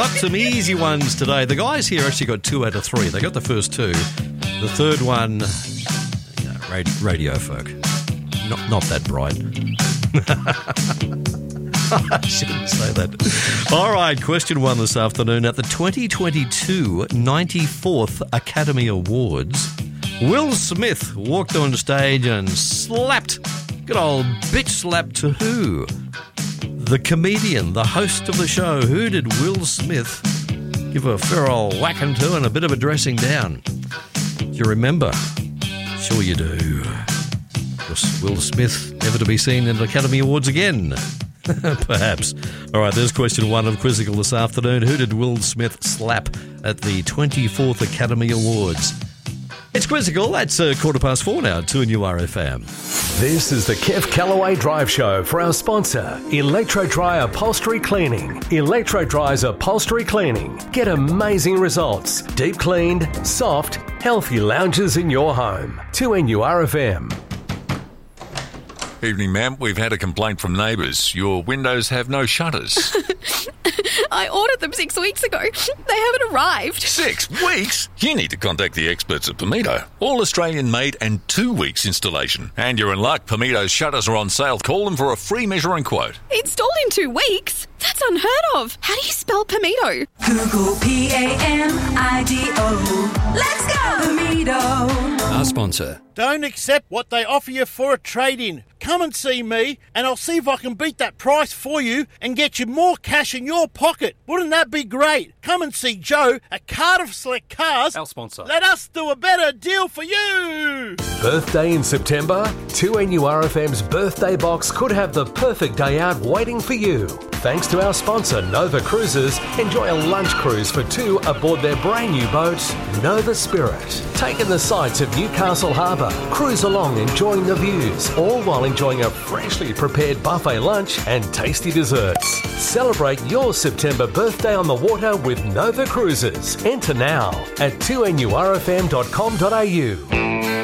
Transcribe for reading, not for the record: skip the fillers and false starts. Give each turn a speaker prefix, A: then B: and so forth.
A: Got some easy ones today. The guys here actually got 2 out of 3. They got the first 2. The third one, radio folk. Not that bright. I shouldn't say that. All right, question 1 this afternoon. At the 2022 94th Academy Awards, Will Smith walked on stage and slapped, good old bitch slap to who? The comedian, the host of the show. Who did Will Smith give a fair old whacking to and a bit of a dressing down? Do you remember? Sure you do. Was Will Smith never to be seen in the Academy Awards again? Perhaps. All right, there's question 1 of Quizzical this afternoon. Who did Will Smith slap at the 24th Academy Awards? It's Quizzical. That's 4:15 now, 2NURFM.
B: This is the Kev Callaway Drive Show for our sponsor, Electro Dry Upholstery Cleaning. Electro Dry's Upholstery Cleaning. Get amazing results. Deep cleaned, soft, healthy lounges in your home. 2NURFM.
C: Evening, ma'am. We've had a complaint from neighbours. Your windows have no shutters.
D: I ordered them 6 weeks ago. They haven't arrived.
C: 6 weeks? You need to contact the experts at Pomito. All Australian made and 2 weeks installation. And you're in luck. Pomito's shutters are on sale. Call them for a free measuring quote.
D: Installed in 2 weeks? That's unheard of. How do you spell Pomito?
E: Google P-A-M-I-D-O. Let's go! Pomito.
A: Our sponsor.
F: Don't accept what they offer you for a trade-in. Come and see me, and I'll see if I can beat that price for you and get you more cash in your pocket. Wouldn't that be great? Come and see Joe at Cardiff Select Cars.
G: Our sponsor.
F: Let us do a better deal for you.
B: Birthday in September? 2NURFM's birthday box could have the perfect day out waiting for you. Thanks to our sponsor, Nova Cruises, enjoy a lunch cruise for 2 aboard their brand new boat, Nova Spirit. Take in the sights of Newcastle Harbour, cruise along enjoying the views, all while enjoying a freshly prepared buffet lunch and tasty desserts. Celebrate your September birthday on the water with Nova Cruises. Enter now at 2NURFM.com.au.